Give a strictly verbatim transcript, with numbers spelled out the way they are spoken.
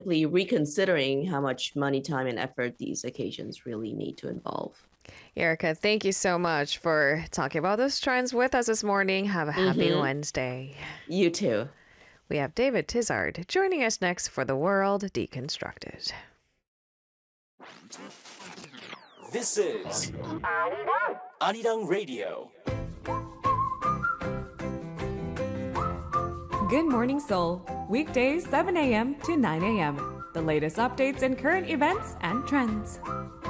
reconsidering how much money, time, and effort these occasions really need to involve. Erica, thank you so much for talking about those trends with us this morning. Have a happy Mm-hmm. Wednesday. You too. We have David Tizard joining us next for The World Deconstructed. This is Arirang Radio. Good Morning Seoul, weekdays seven a.m. to nine a.m. The latest updates and current events and trends.